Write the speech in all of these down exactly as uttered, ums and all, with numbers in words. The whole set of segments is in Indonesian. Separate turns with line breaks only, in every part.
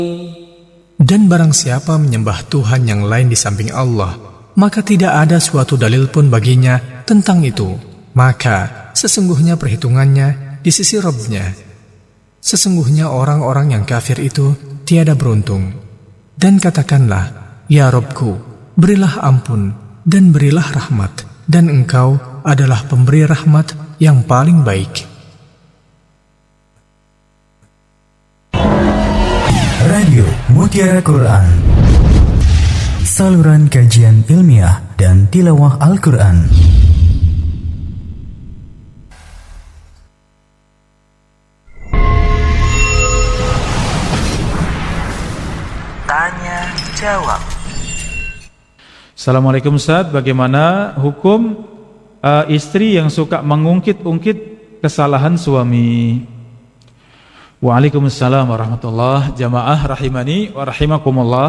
Dan barang siapa menyembah Tuhan yang lain di samping Allah, maka tidak ada suatu dalil pun baginya tentang itu. Maka sesungguhnya perhitungannya di sisi Rabb-Nya. Sesungguhnya orang-orang yang kafir itu tiada beruntung. Dan katakanlah, ya Rabbku, berilah ampun dan berilah rahmat, dan Engkau adalah pemberi rahmat yang paling baik.
Radio Mutiara Quran, saluran kajian ilmiah dan tilawah Al-Quran.
Tanya jawab.
Assalamualaikum Ustaz, bagaimana hukum uh, istri yang suka mengungkit-ungkit kesalahan suami? Waalaikumsalam warahmatullahi jamaah rahimani wa rahimakumullah.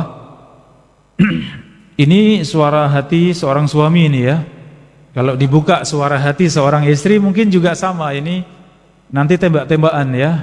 Ini suara hati seorang suami ini ya. Kalau dibuka suara hati seorang istri mungkin juga sama, ini nanti tembak-tembakan ya.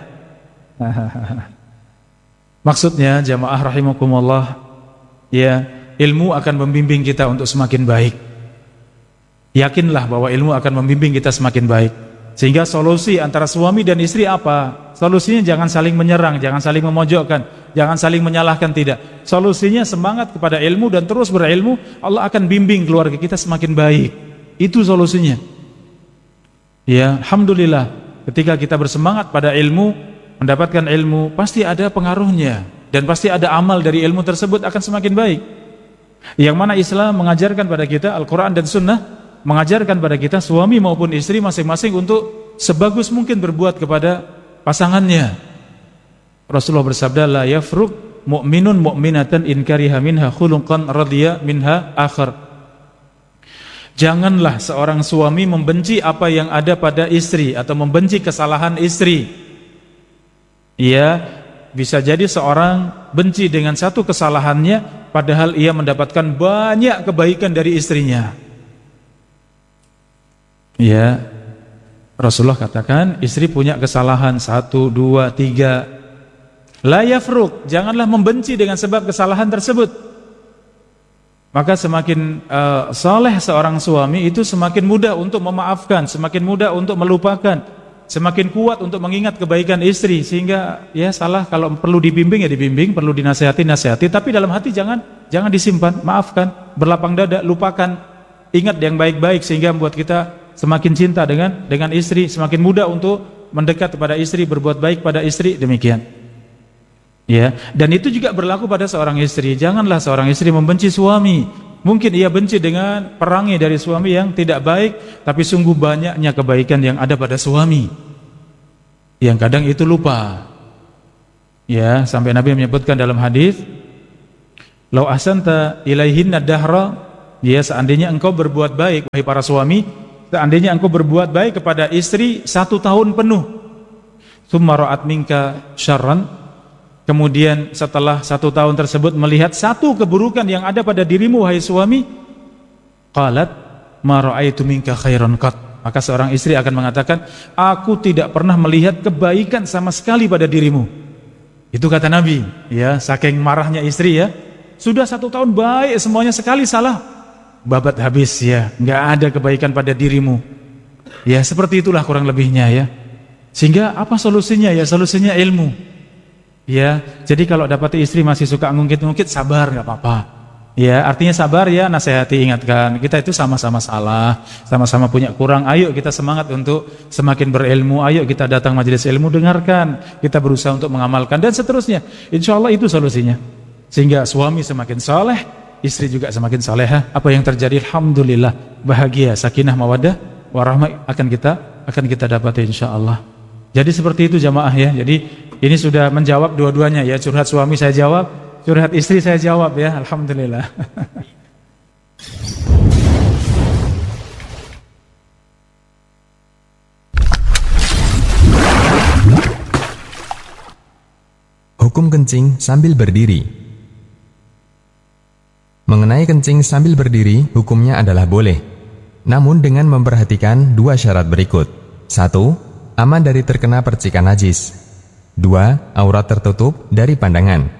Maksudnya jamaah rahimakumullah, ya, ilmu akan membimbing kita untuk semakin baik. Yakinlah bahwa ilmu akan membimbing kita semakin baik. Sehingga solusi antara suami dan istri apa? Solusinya jangan saling menyerang, jangan saling memojokkan, jangan saling menyalahkan, tidak. Solusinya semangat kepada ilmu dan terus berilmu, Allah akan bimbing keluarga kita semakin baik. Itu solusinya. Ya, alhamdulillah, ketika kita bersemangat pada ilmu, mendapatkan ilmu, pasti ada pengaruhnya dan pasti ada amal dari ilmu tersebut akan semakin baik. Yang mana Islam mengajarkan pada kita, Al-Quran dan Sunnah mengajarkan pada kita, suami maupun istri masing-masing untuk sebagus mungkin berbuat kepada pasangannya. Rasulullah bersabda, la yafruq mu'minun mu'minatan in kariha minha khuluqan radiya minha akhar. Janganlah seorang suami membenci apa yang ada pada istri atau membenci kesalahan istri. Ia bisa jadi seorang benci dengan satu kesalahannya padahal ia mendapatkan banyak kebaikan dari istrinya. Ya, Rasulullah katakan istri punya kesalahan satu, dua, tiga. La yafruq, janganlah membenci dengan sebab kesalahan tersebut. Maka semakin uh, saleh seorang suami itu semakin mudah untuk memaafkan, semakin mudah untuk melupakan, semakin kuat untuk mengingat kebaikan istri. Sehingga ya salah kalau perlu dibimbing ya dibimbing, perlu dinasihati nasihati, tapi dalam hati jangan jangan disimpan, maafkan, berlapang dada, lupakan, ingat yang baik-baik sehingga membuat kita semakin cinta dengan dengan istri, semakin mudah untuk mendekat kepada istri, berbuat baik pada istri, demikian. Ya, dan itu juga berlaku pada seorang istri. Janganlah seorang istri membenci suami. Mungkin ia benci dengan perangi dari suami yang tidak baik, tapi sungguh banyaknya kebaikan yang ada pada suami. Yang kadang itu lupa. Ya, sampai Nabi menyebutkan dalam hadis, "Lau ahsanta ilaihinna dahra", ya, seandainya engkau berbuat baik wahai para suami, seandainya engkau berbuat baik kepada istri satu tahun penuh, tsumma ra'at minka syarran, kemudian setelah satu tahun tersebut melihat satu keburukan yang ada pada dirimu wahai suami, qalat ma ra'aitu minka khairan qat, maka seorang istri akan mengatakan, aku tidak pernah melihat kebaikan sama sekali pada dirimu. Itu kata Nabi, ya, saking marahnya istri ya. Sudah satu tahun baik semuanya, sekali salah babat habis ya, nggak ada kebaikan pada dirimu. Ya, seperti itulah kurang lebihnya ya. Sehingga apa solusinya ya? Solusinya ilmu. Ya, jadi kalau dapat istri masih suka ngungkit-ngungkit, sabar, nggak apa-apa. Ya, artinya sabar ya, nasihati, ingatkan. Kita itu sama-sama salah, sama-sama punya kurang. Ayo kita semangat untuk semakin berilmu. Ayo kita datang majelis ilmu, dengarkan. Kita berusaha untuk mengamalkan dan seterusnya. Insya Allah itu solusinya. Sehingga suami semakin soleh, istri juga semakin soleha. Apa yang terjadi? Alhamdulillah, bahagia, sakinah, mawaddah, warahmah akan kita akan kita dapati insya Allah. Jadi seperti itu jamaah ya. Jadi ini sudah menjawab dua-duanya ya. Curhat suami saya jawab, curhat istri saya jawab ya. Alhamdulillah.
Hukum kencing sambil berdiri. Mengenai kencing sambil berdiri, hukumnya adalah boleh, namun dengan memperhatikan dua syarat berikut. Satu, aman dari terkena percikan najis. Dua, aurat tertutup dari pandangan.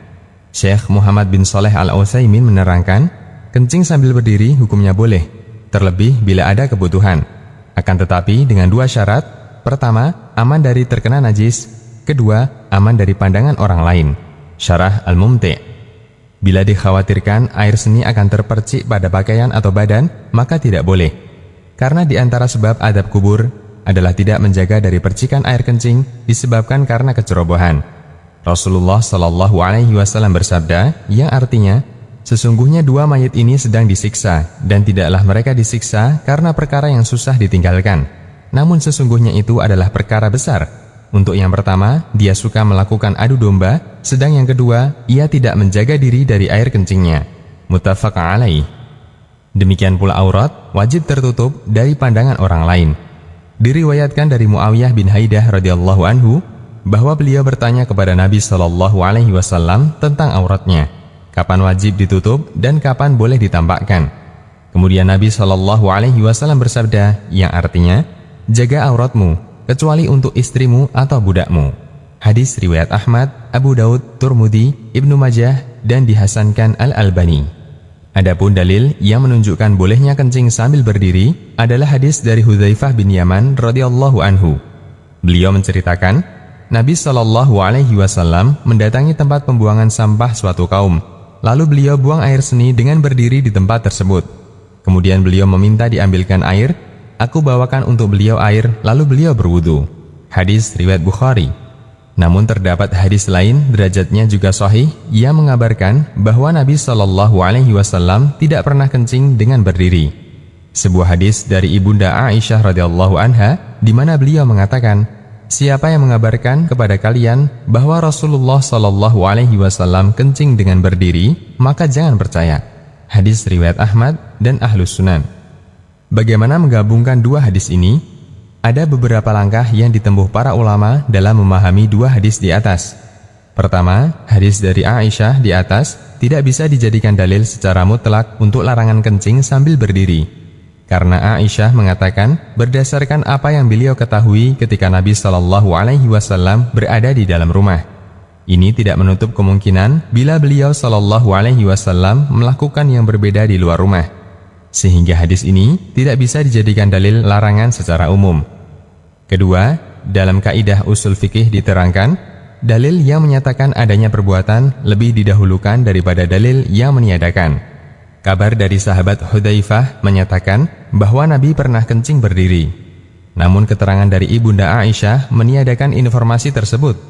Syekh Muhammad bin Shalih Al-Utsaimin menerangkan, kencing sambil berdiri hukumnya boleh, terlebih bila ada kebutuhan. Akan tetapi dengan dua syarat. Pertama, aman dari terkena najis. Kedua, aman dari pandangan orang lain. Syarah Al-Mumti'. Bila dikhawatirkan air seni akan terpercik pada pakaian atau badan, maka tidak boleh. Karena di antara sebab adab kubur adalah tidak menjaga dari percikan air kencing disebabkan karena kecerobohan. Rasulullah Shallallahu Alaihi Wasallam bersabda, yang artinya, sesungguhnya dua mayit ini sedang disiksa, dan tidaklah mereka disiksa karena perkara yang susah ditinggalkan. Namun sesungguhnya itu adalah perkara besar. Untuk yang pertama, dia suka melakukan adu domba, sedang yang kedua, ia tidak menjaga diri dari air kencingnya. Muttafaq alaih. Demikian pula aurat, wajib tertutup dari pandangan orang lain. Diriwayatkan dari Muawiyah bin Haidah radhiyallahu anhu, bahwa beliau bertanya kepada Nabi Shallallahu Alaihi Wasallam tentang auratnya, kapan wajib ditutup dan kapan boleh ditampakkan. Kemudian Nabi Shallallahu Alaihi Wasallam bersabda, yang artinya, jaga auratmu, kecuali untuk istrimu atau budakmu. Hadis riwayat Ahmad, Abu Daud, Turmudi, Ibnu Majah, dan dihasankan Al-Albani. Adapun dalil yang menunjukkan bolehnya kencing sambil berdiri adalah hadis dari Hudzaifah bin Yaman radhiyallahu anhu. Beliau menceritakan, Nabi Shallallahu Alaihi Wasallam mendatangi tempat pembuangan sampah suatu kaum. Lalu beliau buang air seni dengan berdiri di tempat tersebut. Kemudian beliau meminta diambilkan air. Aku bawakan untuk beliau air, lalu beliau berwudu. Hadis riwayat Bukhari. Namun terdapat hadis lain, derajatnya juga sahih, yang mengabarkan bahwa Nabi Shallallahu Alaihi Wasallam tidak pernah kencing dengan berdiri. Sebuah hadis dari ibunda Aisyah radhiyallahu anha, di mana beliau mengatakan, siapa yang mengabarkan kepada kalian bahwa Rasulullah Shallallahu Alaihi Wasallam kencing dengan berdiri, maka jangan percaya. Hadis riwayat Ahmad dan Ahlus Sunan. Bagaimana menggabungkan dua hadis ini? Ada beberapa langkah yang ditempuh para ulama dalam memahami dua hadis di atas. Pertama, hadis dari Aisyah di atas tidak bisa dijadikan dalil secara mutlak untuk larangan kencing sambil berdiri. Karena Aisyah mengatakan berdasarkan apa yang beliau ketahui ketika Nabi Shallallahu Alaihi Wasallam berada di dalam rumah. Ini tidak menutup kemungkinan bila beliau Shallallahu Alaihi Wasallam melakukan yang berbeda di luar rumah. Sehingga hadis ini tidak bisa dijadikan dalil larangan secara umum. Kedua, dalam kaidah usul fikih diterangkan, dalil yang menyatakan adanya perbuatan lebih didahulukan daripada dalil yang meniadakan. Kabar dari sahabat Hudzaifah menyatakan bahwa Nabi pernah kencing berdiri. Namun keterangan dari ibunda Aisyah meniadakan informasi tersebut.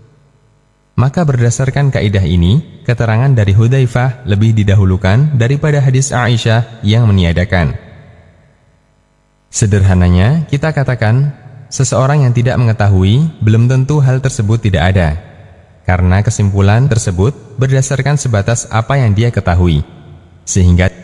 Maka berdasarkan kaidah ini, keterangan dari Hudzaifah lebih didahulukan daripada hadis Aisyah yang meniadakan. Sederhananya, kita katakan, seseorang yang tidak mengetahui belum tentu hal tersebut tidak ada. Karena kesimpulan tersebut berdasarkan sebatas apa yang dia ketahui. Sehingga